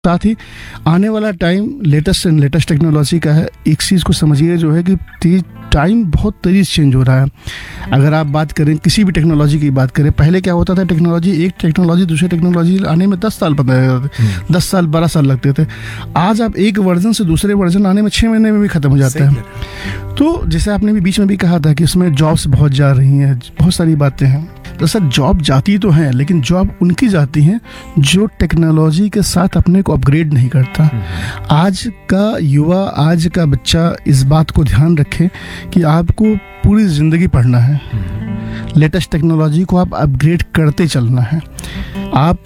साथ ही आने वाला time latest and latest technology का है। एक चीज़ को समझिए जो है कि टाइम बहुत तेज़ी से चेंज हो रहा है। अगर आप बात करें किसी भी टेक्नोलॉजी की बात करें, पहले क्या होता था, एक टेक्नोलॉजी दूसरे टेक्नोलॉजी आने में 10 साल 10 साल 12 साल लगते थे। आज आप एक वर्जन से दूसरे वर्जन आने में 6 महीने में भी ख़त्म हो जाता है। तो जैसे आपने भी बीच में भी कहा था कि इसमें जॉब्स बहुत जा रही हैं, बहुत सारी बातें हैं। तो सर जॉब जाती तो हैं, लेकिन जॉब उनकी जाती हैं जो टेक्नोलॉजी के साथ अपने को अपग्रेड नहीं करता। आज का युवा, आज का बच्चा इस बात को ध्यान रखे कि आपको पूरी ज़िंदगी पढ़ना है, लेटेस्ट टेक्नोलॉजी को आप अपग्रेड करते चलना है। आप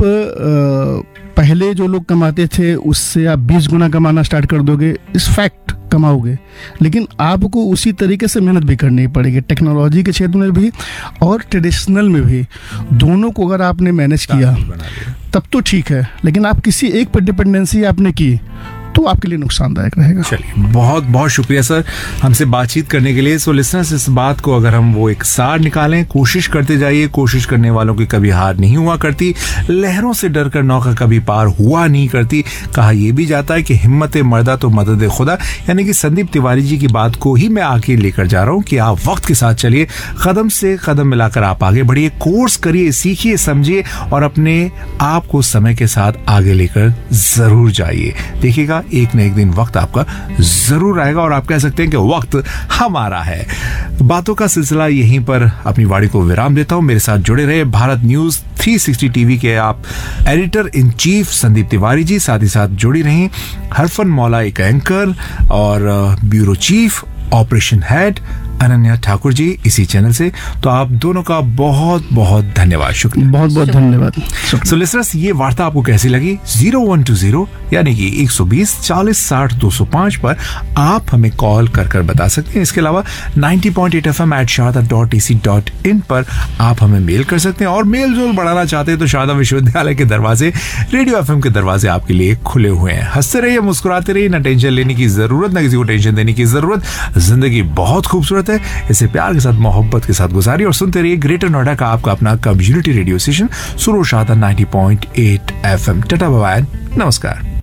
पहले जो लोग कमाते थे उससे आप 20 गुना कमाना स्टार्ट कर दोगे, इस फैक्ट कमाओगे, लेकिन आपको उसी तरीके से मेहनत भी करनी पड़ेगी, टेक्नोलॉजी के क्षेत्र में भी और ट्रेडिशनल में भी। दोनों को अगर आपने मैनेज किया तब तो ठीक है, लेकिन आप किसी एक पर डिपेंडेंसी आपने की तो आपके लिए नुकसानदायक रहेगा। चलिए, बहुत बहुत शुक्रिया सर हमसे बातचीत करने के लिए। सो लिसनर्स, इस बात को अगर हम वो एक सार निकालें, कोशिश करते जाइए। कोशिश करने वालों की कभी हार नहीं हुआ करती, लहरों से डर कर नौका कभी पार हुआ नहीं करती। कहा यह भी जाता है कि हिम्मत मर्दा तो मदद खुदा, यानी कि संदीप तिवारी जी की बात को ही मैं आगे लेकर जा रहा हूँ कि आप वक्त के साथ चलिए, कदम से कदम मिलाकर आप आगे बढ़िए, कोर्स करिए, सीखिए, समझिए और अपने आप को समय के साथ आगे लेकर जरूर जाइए। देखिएगा एक न एक दिन वक्त आपका जरूर आएगा और आप कह सकते हैं कि वक्त हमारा है। बातों का सिलसिला यहीं पर अपनी वाणी को विराम देता हूं। मेरे साथ जुड़े रहे भारत न्यूज 360 टीवी के आप editor in chief Sandeep Tiwari ji, साथ ही साथ जुड़ी रही हरफन मौला एक एंकर और bureau chief operation head Ananya Thakur ji इसी चैनल से। तो आप दोनों का बहुत बहुत धन्यवाद, शुक्रिया, बहुत बहुत धन्यवाद। सो लिसनर्स, ये वार्ता आपको कैसी लगी? 0120 यानी कि 120 40 60 205 पर आप हमें कॉल कर बता सकते हैं। इसके अलावा 90.8 FM@sharda.ac.in पर आप हमें मेल कर सकते हैं और मेल जोल बढ़ाना चाहते हैं तो शारदा विश्वविद्यालय के दरवाजे, रेडियो FM के दरवाजे आपके लिए खुले हुए हैं। हंसते रहिए, मुस्कुराते रहिए, ना टेंशन लेने की जरूरत, ना किसी को टेंशन देने की जरूरत। जिंदगी बहुत खूबसूरत है, इसे प्यार के साथ, मोहब्बत के साथ गुजारिए और सुनते रहिए ग्रेटर नोएडा का आपका अपना community radio station सुरो Sharda 90.8 FM। Tata bye, नमस्कार।